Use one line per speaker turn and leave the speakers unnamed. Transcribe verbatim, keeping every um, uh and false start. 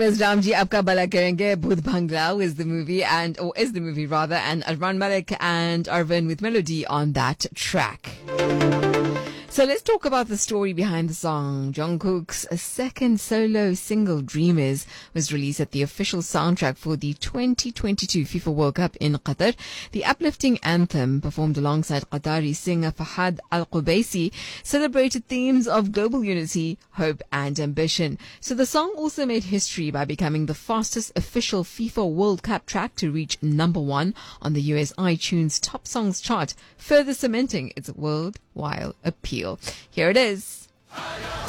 Miz Ramji Aapka Bala Karenge, Bhut Bangla is the movie and, or is the movie rather, and Arman Malik and Arvind with Melody on that track. So let's talk about the story behind the song. Jungkook's second solo single, Dreamers, was released at the official soundtrack for the twenty twenty-two FIFA World Cup in Qatar. The uplifting anthem, performed alongside Qatari singer Fahad Al-Qubaisi, celebrated themes of global unity, hope and ambition. So the song also made history by becoming the fastest official FIFA World Cup track to reach number one on the U S iTunes Top Songs chart, further cementing its worldwide appeal. Here it is.